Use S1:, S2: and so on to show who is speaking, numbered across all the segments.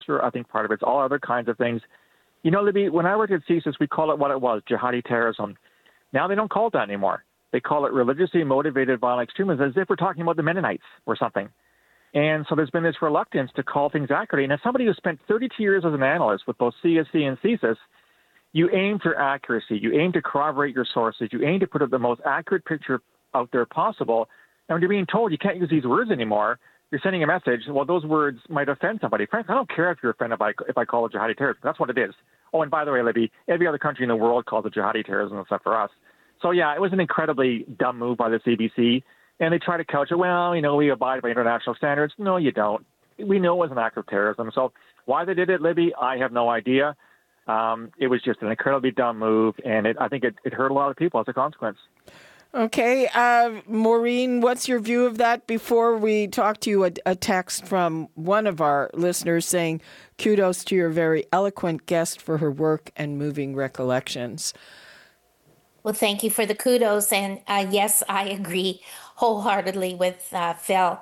S1: I think part of it's all other kinds of things. You know, Libby, when I worked at CSIS, we call it what it was, jihadi terrorism. Now they don't call it that anymore. They call it religiously motivated violent extremism, as if we're talking about the Mennonites or something. And so there's been this reluctance to call things accurately. And as somebody who spent 32 years as an analyst with both CSC and CSIS, you aim for accuracy. You aim to corroborate your sources. You aim to put the most accurate picture out there possible. And when you're being told you can't use these words anymore, you're sending a message, well, those words might offend somebody. Frankly, I don't care if you're offended if I call it jihadi terrorism. That's what it is. Oh, and by the way, Libby, every other country in the world calls it jihadi terrorism except for us. So, yeah, it was an incredibly dumb move by the CBC. And they try to couch it, well, you know, we abide by international standards. No, you don't. We know it was an act of terrorism. So why they did it, Libby, I have no idea. It was just an incredibly dumb move, and I think it hurt a lot of people as a consequence.
S2: Okay. Maureen, what's your view of that? Before we talk to you, a text from one of our listeners saying, kudos to your very eloquent guest for her work and moving recollections.
S3: Well, thank you for the kudos. And yes, I agree wholeheartedly with Phil.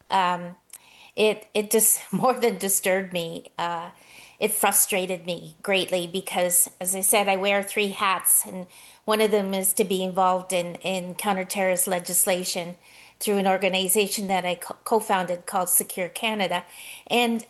S3: It just more than disturbed me. It frustrated me greatly because, as I said, I wear 3 hats, and one of them is to be involved in counter-terrorist legislation through an organization that I co-founded called Secure Canada. And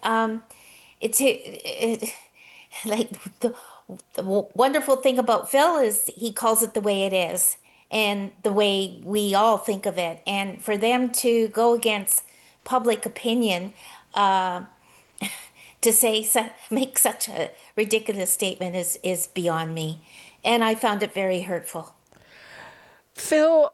S3: like the wonderful thing about Phil is he calls it the way it is and the way we all think of it. And for them to go against public opinion, to make such a ridiculous statement is beyond me. And I found it very hurtful.
S2: Phil,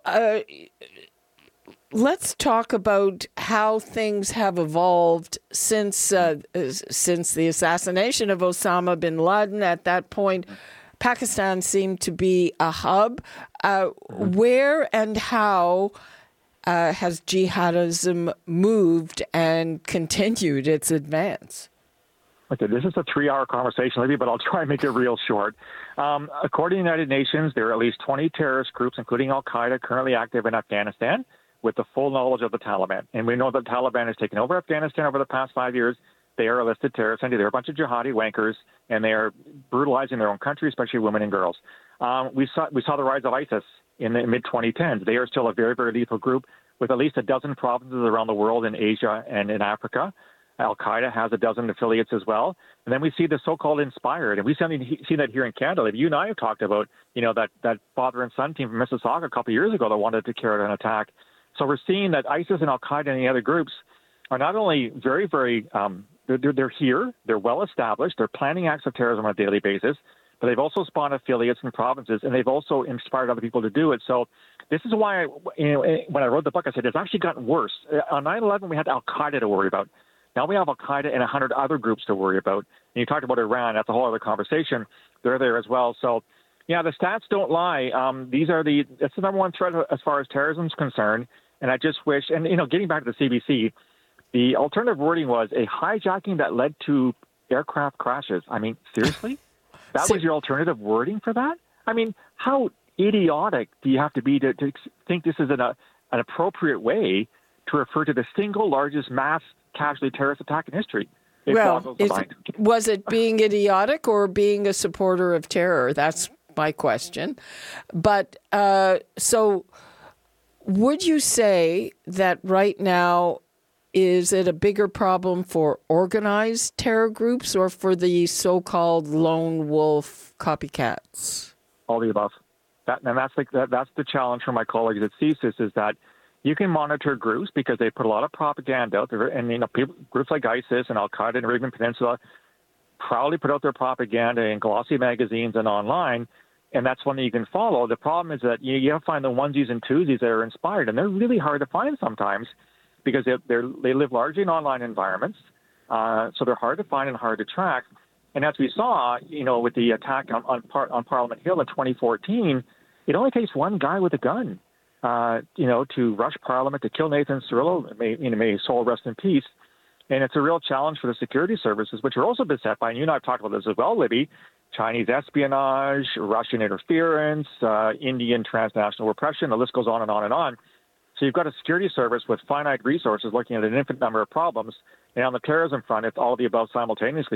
S2: let's talk about how things have evolved since the assassination of Osama bin Laden. At that point, Pakistan seemed to be a hub. Where and how has jihadism moved and continued its advance?
S1: Okay, this is a 3-hour conversation, Libby, but I'll try and make it real short. According to the United Nations, there are at least 20 terrorist groups, including Al-Qaeda, currently active in Afghanistan with the full knowledge of the Taliban. And we know that the Taliban has taken over Afghanistan over the past 5 years. They are a listed terrorist entity. They're a bunch of jihadi wankers, and they are brutalizing their own country, especially women and girls. We saw the rise of ISIS in the mid-2010s. They are still a very, very lethal group with at least a dozen provinces around the world in Asia and in Africa. Al-Qaeda has a dozen affiliates as well. And then we see the so-called inspired. And we see that here in Canada. Like you and I have talked about, you know, that father and son team from Mississauga a couple of years ago that wanted to carry out an attack. So we're seeing that ISIS and Al-Qaeda and the other groups are not only very, very, they're here, they're well established, they're planning acts of terrorism on a daily basis, but they've also spawned affiliates in provinces, and they've also inspired other people to do it. So this is why, when I wrote the book, I said it's actually gotten worse. On 9/11, we had Al-Qaeda to worry about. Now we have Al-Qaeda and 100 other groups to worry about. And you talked about Iran. That's a whole other conversation. They're there as well. So, yeah, the stats don't lie. It's the number one threat as far as terrorism is concerned. And I just wish, and, you know, getting back to the CBC, the alternative wording was a hijacking that led to aircraft crashes. I mean, seriously? That was your alternative wording for that? I mean, how idiotic do you have to be to think this is an appropriate way to refer to the single largest mass casualty terrorist attack in history?
S2: Was it being idiotic or being a supporter of terror? That's my question. But so would you say that right now, is it a bigger problem for organized terror groups or for the so-called lone wolf copycats?
S1: All the above. That's the challenge for my colleagues at CSIS, is that you can monitor groups because they put a lot of propaganda out there, and, you know, groups like ISIS and Al-Qaeda and Arabian Peninsula proudly put out their propaganda in glossy magazines and online, and that's one that you can follow. The problem is that you have to find the onesies and twosies that are inspired, and they're really hard to find sometimes because they live largely in online environments, so they're hard to find and hard to track. And as we saw, you know, with the attack on Parliament Hill in 2014, it only takes one guy with a gun, to rush Parliament, to kill Nathan Cirillo, may his soul rest in peace. And it's a real challenge for the security services, which are also beset by, and you and I have talked about this as well, Libby, Chinese espionage, Russian interference, Indian transnational repression. The list goes on and on and on. So you've got a security service with finite resources looking at an infinite number of problems. And on the terrorism front, it's all the above simultaneously.